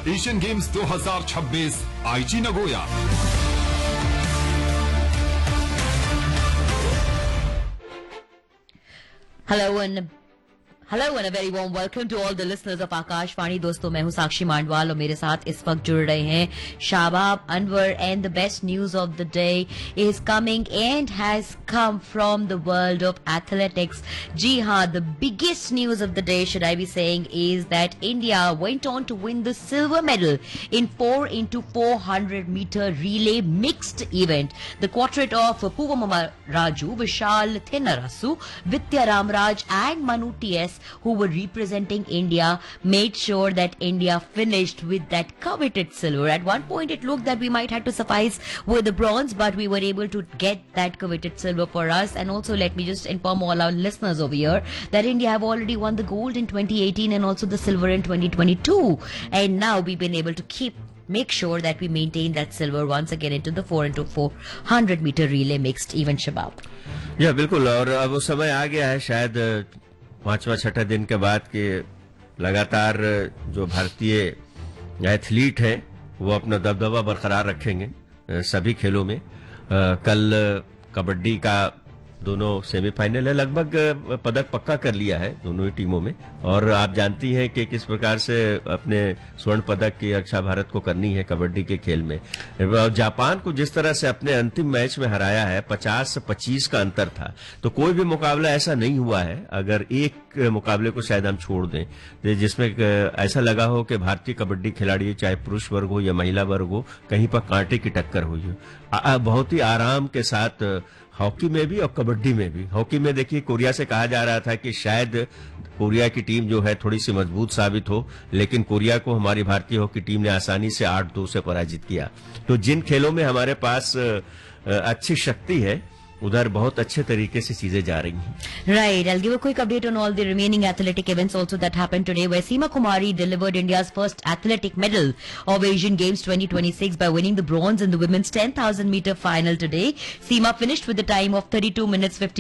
Asian games 2026 आईची Nagoya. Hello and a very warm welcome to all the listeners of Akashvani. दोस्तों, मैं हूं साक्षी मांडवाल और मेरे साथ इस वक्त जुड़ रहे हैं शाबाब Anwar. And the best news of the day is coming and has come from the world of athletics. जी हाँ, the biggest news of the day, should I be saying, is that India went on to win the silver medal in 4x400 meter relay mixed event. The quartet of Puvamama Raju, Vishal Thinarasu, Vidya Ramraj and Manu TS, who were representing India, made sure that India finished with that coveted silver. At one point it looked that we might have to suffice with the bronze, but we were able to get that coveted silver for us. And also let me just inform all our listeners over here that India have already won the gold in 2018 and also the silver in 2022. And now we've been able to make sure that we maintain that silver once again into the 4x400 meter relay mixed event, Shabab. या बिल्कुल। और अब वो समय आ गया है शायद 5वां 6ठा दिन के बाद कि लगातार जो भारतीय एथलीट हैं वो अपना दबदबा बरकरार रखेंगे सभी खेलों में। कल कबड्डी का दोनों सेमीफाइनल है, लगभग पदक पक्का कर लिया है दोनों ही टीमों में। और आप जानती हैं कि किस प्रकार से अपने स्वर्ण पदक की रक्षा भारत को करनी है कबड्डी के खेल में। जापान को जिस तरह से अपने अंतिम मैच में हराया है, 50 से 25 का अंतर था, तो कोई भी मुकाबला ऐसा नहीं हुआ है, अगर एक मुकाबले को शायद हम छोड़ दें, जिसमें ऐसा लगा हो कि भारतीय कबड्डी खिलाड़ी चाहे पुरुष वर्ग हो या महिला वर्ग हो, कहीं पर कांटे की टक्कर हुई हो। बहुत ही आराम के साथ हॉकी में भी और कबड्डी में भी। हॉकी में देखिए, कोरिया से कहा जा रहा था कि शायद कोरिया की टीम जो है थोड़ी सी मजबूत साबित हो, लेकिन कोरिया को हमारी भारतीय हॉकी टीम ने आसानी से 8-2 से पराजित किया। तो जिन खेलों में हमारे पास अच्छी शक्ति है, उधर बहुत अच्छे तरीके से चीजें जा रही हैं। Right. I'll give a quick update on all the remaining athletic events also that happened today, where Seema Kumari delivered India's first athletic medal of Asian Games 2026 by winning the bronze in the women's 10,000 meter final today. Seema finished with a time of 32 minutes 50